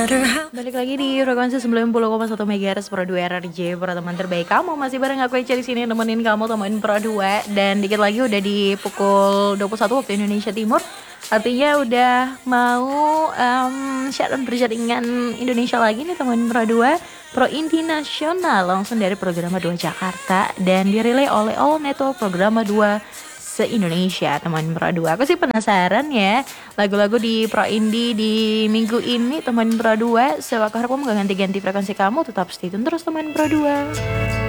Balik lagi di frekuensi 90,1 MHz Pro 2 RRJ, para teman terbaik kamu. Masih bareng aku Ece di sini nemenin kamu, temenin Pro 2. Dan dikit lagi udah di pukul 21 waktu Indonesia Timur. Artinya udah mau siaran berjaringan Indonesia lagi nih, temenin Pro 2. Pro Inti Nasional langsung dari Programa 2 Jakarta dan dirilai oleh All Network Programa 2 se-Indonesia, teman Pro 2. Aku sih penasaran ya, lagu-lagu di Pro Indie di minggu ini, teman Pro 2. So, aku harap kamu gak ganti-ganti frekuensi kamu, tetap stay tune terus teman Pro 2.